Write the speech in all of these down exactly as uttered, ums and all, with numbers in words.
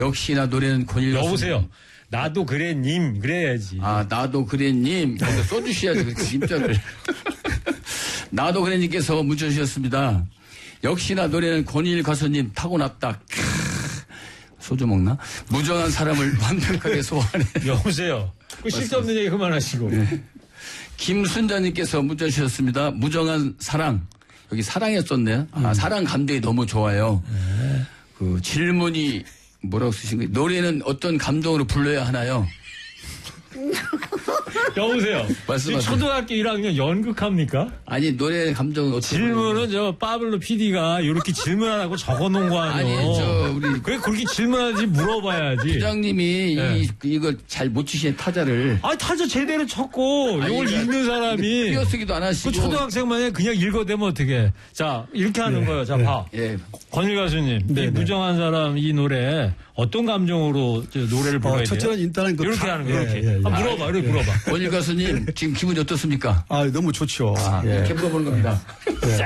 역시나 노래는 권일 가수님. 여보세요. 나도 그래 님 그래야지. 아 나도 그래 님. 거기다 써주셔야지 그렇게 님자를. 나도 그래 님께서 문자 주셨습니다. 역시나 노래는 권일 가수님 타고났다. 소주 먹나? 무정한 사람을 완벽하게 소화하네. 여보세요. 그 쓸데없는 얘기 그만하시고. 네. 김순자님께서 문자 주셨습니다. 무정한 사랑. 여기 사랑에 썼네요. 아, 음. 사랑 감정이 너무 좋아요. 네. 그 질문이 뭐라고 쓰신 거예요? 노래는 어떤 감정으로 불러야 하나요? 여보세요. 말씀하세요. 초등학교 일 학년 연극합니까? 아니 노래 감정은 어떻게 질문은 저 파블로 피디가 이렇게 질문하라고 적어놓은 거 아니에요? 아니 저 우리 그래 그렇게 질문하지 물어봐야지. 부장님이 네. 이 이걸 잘 못 치시는 타자를. 아 타자 제대로 쳤고 이걸 읽는 사람이 띄어쓰기도 안 하시고. 그 초등학생만에 그냥 읽어대면 어떡해? 자 이렇게 하는 네. 거예요. 자 네. 봐. 네. 권일 가수님 네. 이 무정한 사람 이 노래 어떤 감정으로 노래를 불러야 돼요? 어, 첫째는 일단은 그 이렇게 타... 하는 거예요. 이렇게. 예, 예, 예. 아, 물어봐, 이렇게 예. 물어봐. 권일 가수님 지금 기분이 어떻습니까? 아 너무 좋죠. 아, 예. 이렇게 물어보는 겁니다. 예.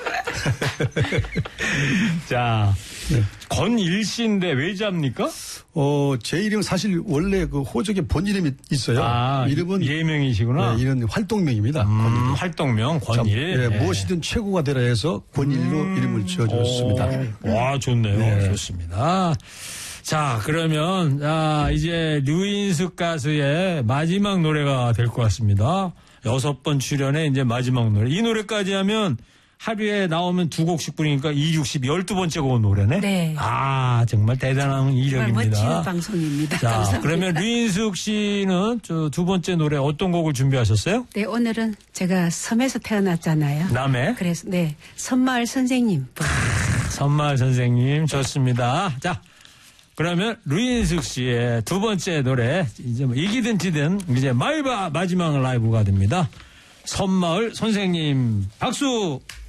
자, 네. 권일 씨인데 외자입니까? 어, 제 이름 사실 원래 그 호적에 본 이름이 있어요. 아, 이름은 예명이시구나. 네, 이런 활동명입니다. 음, 활동명 권일. 자, 예, 예. 무엇이든 최고가 되라 해서 권일로 음. 이름을 지어줬습니다. 오, 와, 좋네요. 네. 좋습니다. 자, 그러면 아, 이제 류인숙 가수의 마지막 노래가 될 것 같습니다. 여섯 번 출연의 이제 마지막 노래. 이 노래까지 하면 하루에 나오면 두 곡씩 부르니까 이백육십, 열두 번째 곡 노래네? 네. 아, 정말 대단한 이력입니다. 정말 멋진 방송입니다. 자, 감사합니다. 그러면 류인숙 씨는 저 두 번째 노래 어떤 곡을 준비하셨어요? 네, 오늘은 제가 섬에서 태어났잖아요. 남해? 그래서, 네, 섬마을 선생님. 섬마을 선생님, 좋습니다. 자, 그러면 류인숙 씨의 두 번째 노래, 이제 뭐 이기든 지든 이제 마이바 마지막 라이브가 됩니다. 섬마을 선생님, 박수!